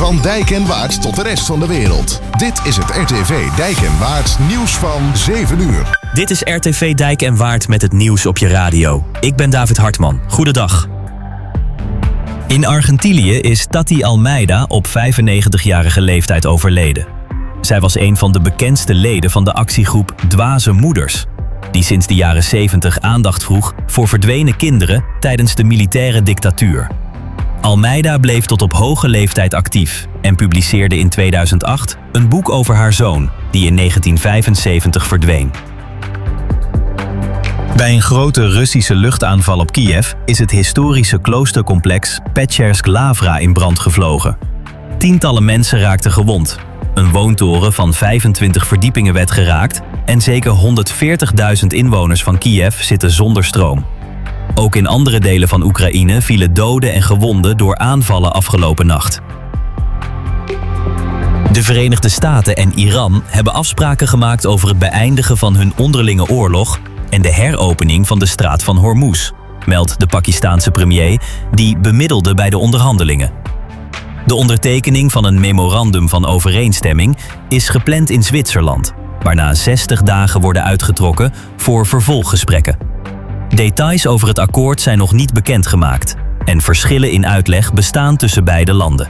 Van Dijk en Waard tot de rest van de wereld. Dit is het RTV Dijk en Waard nieuws van 7 uur. Dit is RTV Dijk en Waard met het nieuws op je radio. Ik ben David Hartman. Goedendag. In Argentinië is Tati Almeida op 95-jarige leeftijd overleden. Zij was een van de bekendste leden van de actiegroep Dwaze Moeders, die sinds de jaren 70 aandacht vroeg voor verdwenen kinderen tijdens de militaire dictatuur. Almeida bleef tot op hoge leeftijd actief en publiceerde in 2008 een boek over haar zoon, die in 1975 verdween. Bij een grote Russische luchtaanval op Kiev is het historische kloostercomplex Petchersk Lavra in brand gevlogen. Tientallen mensen raakten gewond. Een woontoren van 25 verdiepingen werd geraakt en zeker 140.000 inwoners van Kiev zitten zonder stroom. Ook in andere delen van Oekraïne vielen doden en gewonden door aanvallen afgelopen nacht. De Verenigde Staten en Iran hebben afspraken gemaakt over het beëindigen van hun onderlinge oorlog en de heropening van de straat van Hormuz, meldt de Pakistaanse premier, die bemiddelde bij de onderhandelingen. De ondertekening van een memorandum van overeenstemming is gepland in Zwitserland, waarna 60 dagen worden uitgetrokken voor vervolggesprekken. Details over het akkoord zijn nog niet bekendgemaakt en verschillen in uitleg bestaan tussen beide landen.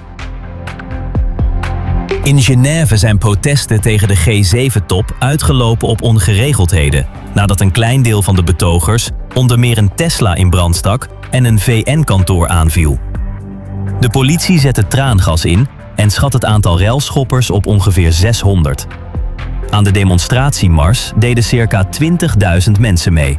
In Genève zijn protesten tegen de G7-top uitgelopen op ongeregeldheden, nadat een klein deel van de betogers onder meer een Tesla in brand stak en een VN-kantoor aanviel. De politie zette traangas in en schat het aantal relschoppers op ongeveer 600. Aan de demonstratiemars deden circa 20.000 mensen mee.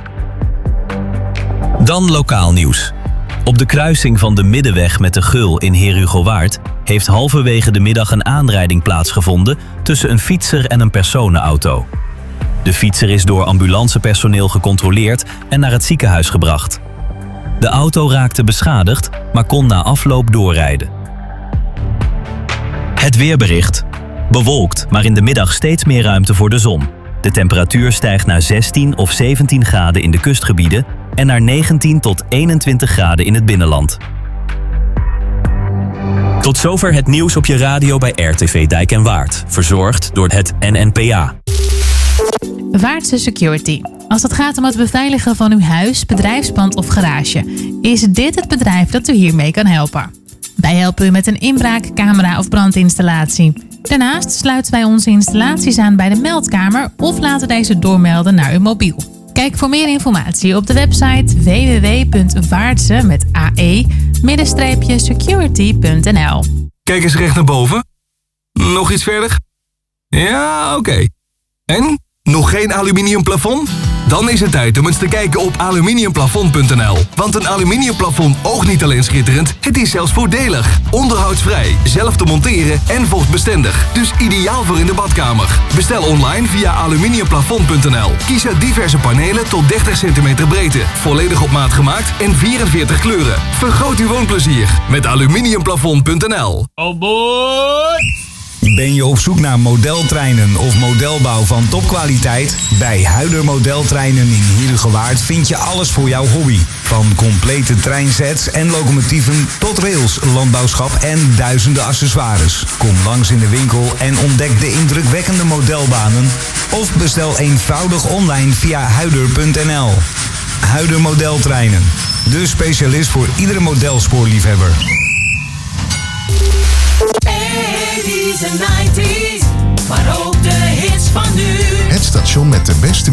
Dan lokaal nieuws. Op de kruising van de Middenweg met de Geul in Herugowaard heeft halverwege de middag een aanrijding plaatsgevonden tussen een fietser en een personenauto. De fietser is door ambulancepersoneel gecontroleerd en naar het ziekenhuis gebracht. De auto raakte beschadigd, maar kon na afloop doorrijden. Het weerbericht. Bewolkt, maar in de middag steeds meer ruimte voor de zon. De temperatuur stijgt naar 16 of 17 graden in de kustgebieden en naar 19 tot 21 graden in het binnenland. Tot zover het nieuws op je radio bij RTV Dijk en Waard. Verzorgd door het NNPA. Waardse Security. Als het gaat om het beveiligen van uw huis, bedrijfspand of garage, is dit het bedrijf dat u hiermee kan helpen. Wij helpen u met een inbraak, camera of brandinstallatie. Daarnaast sluiten wij onze installaties aan bij de meldkamer of laten deze doormelden naar uw mobiel. Kijk voor meer informatie op de website www.waardse-security.nl. Kijk eens recht naar boven. Nog iets verder? Ja, oké. En? Nog geen aluminium plafond? Dan is het tijd om eens te kijken op aluminiumplafond.nl. Want een aluminiumplafond oogt niet alleen schitterend, het is zelfs voordelig. Onderhoudsvrij, zelf te monteren en vochtbestendig. Dus ideaal voor in de badkamer. Bestel online via aluminiumplafond.nl. Kies uit diverse panelen tot 30 cm breedte. Volledig op maat gemaakt en 44 kleuren. Vergroot uw woonplezier met aluminiumplafond.nl. Oh boy! Ben je op zoek naar modeltreinen of modelbouw van topkwaliteit? Bij Huider Modeltreinen in Herugewaard vind je alles voor jouw hobby. Van complete treinsets en locomotieven tot rails, landbouwschap en duizenden accessoires. Kom langs in de winkel en ontdek de indrukwekkende modelbanen. Of bestel eenvoudig online via huider.nl. Huider Modeltreinen. De specialist voor iedere modelspoorliefhebber. 80s en 90s, maar ook de hits van nu. Het station met de beste